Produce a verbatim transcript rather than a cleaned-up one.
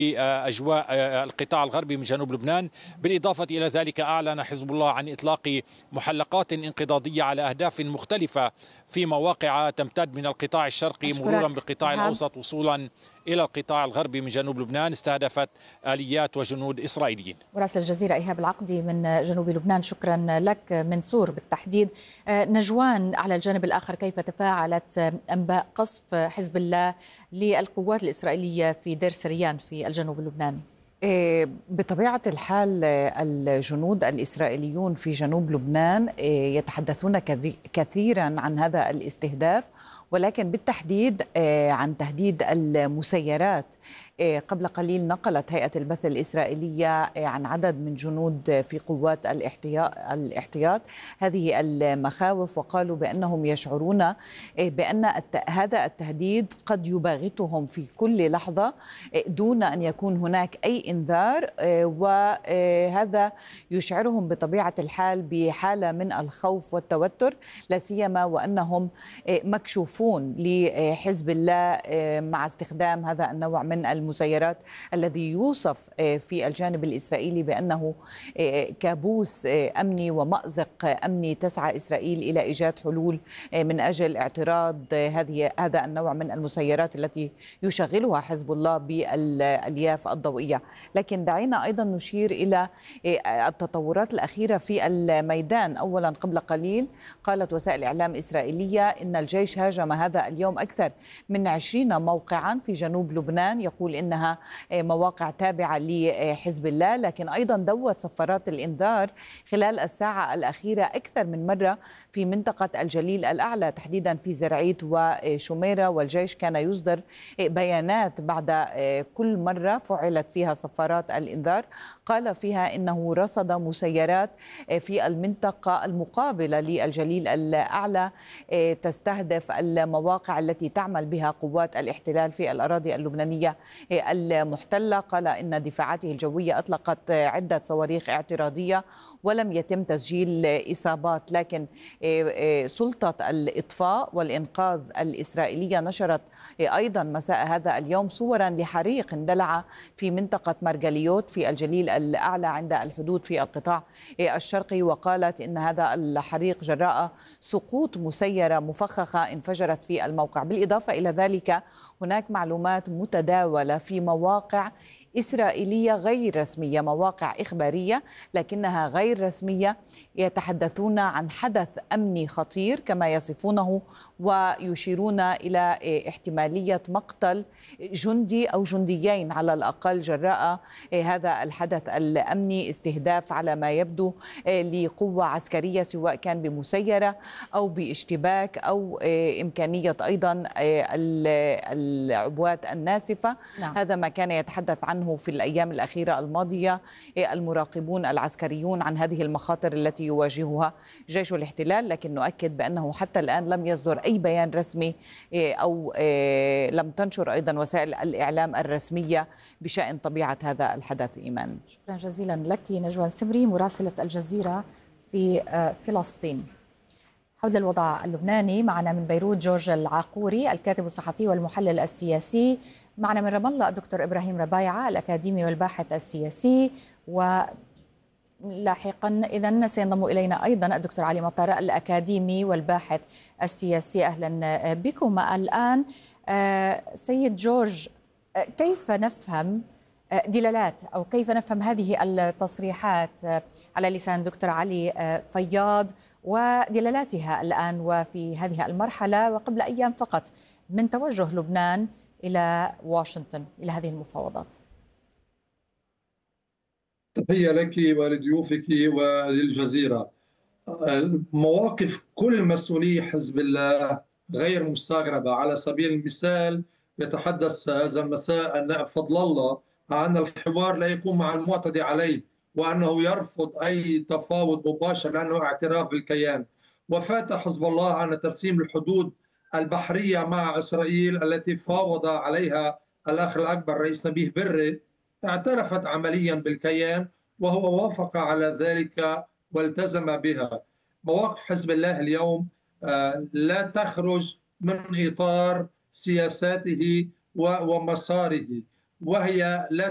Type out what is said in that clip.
أجواء القطاع الغربي من جنوب لبنان. بالإضافة إلى ذلك أعلن حزب الله عن إطلاق محلقات انقضاضية على أهداف مختلفة في مواقع تمتد من القطاع الشرقي مرورا بالقطاع الأوسط وصولا إلى القطاع الغربي من جنوب لبنان، استهدفت آليات وجنود إسرائيليين. مراسل الجزيرة إيهاب العقدي من جنوب لبنان، شكرا لك. من سور بالتحديد، نجوان، على الجانب الآخر كيف تفاعلت أنباء قصف حزب الله للقوات الإسرائيلية في دير سريان في الجنوب اللبناني؟ بطبيعة الحال الجنود الإسرائيليون في جنوب لبنان يتحدثون كثيرا عن هذا الاستهداف، ولكن بالتحديد عن تهديد المسيرات. قبل قليل نقلت هيئة البث الإسرائيلية عن عدد من جنود في قوات الاحتياط هذه المخاوف، وقالوا بأنهم يشعرون بأن هذا التهديد قد يباغتهم في كل لحظة دون أن يكون هناك أي إنذار، وهذا يشعرهم بطبيعة الحال بحالة من الخوف والتوتر، لا سيما وأنهم مكشوفون لحزب الله مع استخدام هذا النوع من المسيرات الذي يوصف في الجانب الإسرائيلي بأنه كابوس أمني ومأزق أمني. تسعى إسرائيل إلى إيجاد حلول من أجل اعتراض هذه هذا النوع من المسيرات التي يشغلها حزب الله بالألياف الضوئية. لكن دعينا أيضا نشير إلى التطورات الأخيرة في الميدان. أولا، قبل قليل قالت وسائل إعلام إسرائيلية إن الجيش هاجم هذا اليوم أكثر من عشرين موقعا في جنوب لبنان، يقول إنها مواقع تابعة لحزب الله، لكن أيضا دوت صفارات الإنذار خلال الساعة الأخيرة أكثر من مرة في منطقة الجليل الأعلى، تحديدا في زرعيت وشميرة، والجيش كان يصدر بيانات بعد كل مرة فعلت فيها صفارات الإنذار قال فيها إنه رصد مسيرات في المنطقة المقابلة للجليل الأعلى تستهدف المواقع التي تعمل بها قوات الاحتلال في الأراضي اللبنانية المحتلة. قال إن دفاعاته الجوية أطلقت عدة صواريخ اعتراضية ولم يتم تسجيل إصابات، لكن سلطة الإطفاء والإنقاذ الإسرائيلية نشرت أيضا مساء هذا اليوم صورا لحريق اندلع في منطقة مرجليوت في الجليل الأعلى عند الحدود في القطاع الشرقي، وقالت إن هذا الحريق جراء سقوط مسيرة مفخخة انفجرت في الموقع. بالإضافة إلى ذلك هناك معلومات متداولة في مواقع إسرائيلية غير رسمية، مواقع إخبارية لكنها غير رسمية، يتحدثون عن حدث أمني خطير كما يصفونه، ويشيرون إلى احتمالية مقتل جندي أو جنديين على الأقل جراء هذا الحدث الأمني، استهداف على ما يبدو لقوة عسكرية سواء كان بمسيرة أو باشتباك أو إمكانية أيضا العبوات الناسفة. نعم. هذا ما كان يتحدث عنه في الأيام الأخيرة الماضية المراقبون العسكريون عن هذه المخاطر التي يواجهها جيش الاحتلال، لكن نؤكد بأنه حتى الآن لم يصدر أي بيان رسمي أو لم تنشر أيضا وسائل الإعلام الرسمية بشأن طبيعة هذا الحدث. إيمان، شكرا جزيلا لك. نجوان سمري، مراسلة الجزيرة في فلسطين. حول الوضع اللبناني معنا من بيروت جورج العاقوري، الكاتب الصحفي والمحلل السياسي. معنا من رام الله الدكتور إبراهيم ربايعة، الأكاديمي والباحث السياسي. ولاحقا إذن سينضم إلينا أيضا الدكتور علي مطر، الأكاديمي والباحث السياسي. أهلا بكم. الآن سيد جورج، كيف نفهم دلالات أو كيف نفهم هذه التصريحات على لسان دكتور علي فياض ودلالاتها الآن وفي هذه المرحلة وقبل أيام فقط من توجه لبنان إلى واشنطن إلى هذه المفاوضات؟ تحية لك ولضيوفك وللجزيرة. مواقف كل مسؤولي حزب الله غير مستغربة. على سبيل المثال يتحدث هذا المساء النائب فضل الله عن الحوار لا يكون مع المعتدي عليه، وأنه يرفض أي تفاوض مباشر لأنه اعتراف بالكيان. وفات حزب الله عن ترسيم الحدود البحرية مع إسرائيل التي فاوض عليها الأخ الأكبر رئيس نبيه بري، اعترفت عمليا بالكيان وهو وافق على ذلك والتزم بها. مواقف حزب الله اليوم لا تخرج من إطار سياساته ومساره، وهي لا